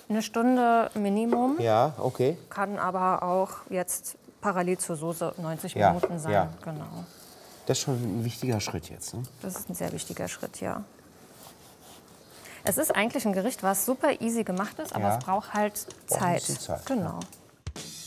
Eine Stunde Minimum. Ja, okay. Kann aber auch jetzt parallel zur Soße 90 Ja, Minuten sein. ja. Genau. Das ist schon ein wichtiger Schritt jetzt. Ne? Das ist ein sehr wichtiger Schritt, ja. Es ist eigentlich ein Gericht, was super easy gemacht ist, aber Ja. es braucht halt Braucht ein Zeit. bisschen Zeit, Genau.